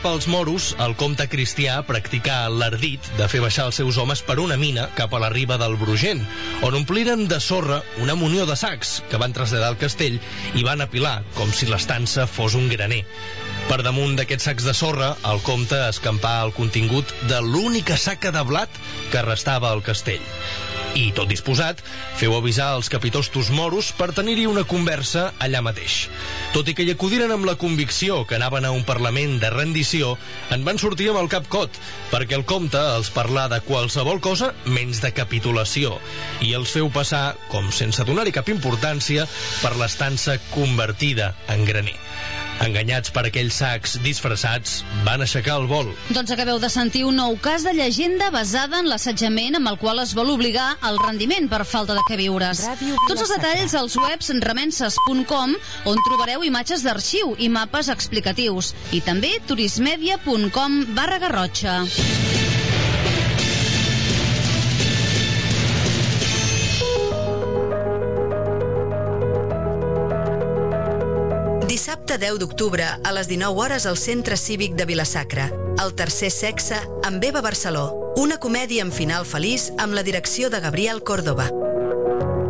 Pels moros, el comte cristià practicà l'ardit de fer baixar els seus homes per una mina cap a la riba del Brugent, on ompliren de sorra una munió de sacs que van traslladar al castell i van apilar, com si l'estança fos un graner. Per damunt d'aquests sacs de sorra, el comte escampà el contingut de l'única saca de blat que restava al castell. I, tot disposat, feu avisar els capitostos moros per tenir-hi una conversa allà mateix. Tot i que hi acudiren amb la convicció que anaven a un parlament de rendició, en van sortir amb el cap cot, perquè el comte els parlà de qualsevol cosa menys de capitulació, i els feu passar, com sense donar-hi cap importància, per l'estança convertida en graner. Enganyats per aquells sacs disfressats, van aixecar el vol. Doncs acabeu de sentir un nou cas de llegenda basada en l'assetjament amb el qual es vol obligar al rendiment per falta de què viures. Tots els detalls als webs remenses.com, on trobareu imatges d'arxiu i mapes explicatius, i també turismedia.com/Garrotxa. Dissabte 10 d'octubre a les 19 hores al Centre Cívic de Vila-sacra. El tercer sexe amb Eva Barceló. Una comèdia amb final feliç amb la direcció de Gabriel Córdoba.